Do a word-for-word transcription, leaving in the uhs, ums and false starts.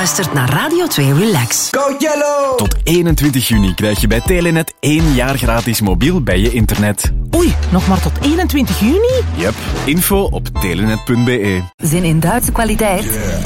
luistert naar Radio twee Relax. Go Yellow! Tot eenentwintig juni krijg je bij Telenet één jaar gratis mobiel bij je internet. Oei, nog maar tot eenentwintig juni? Yep, info op telenet punt be. Zin in Duitse kwaliteit?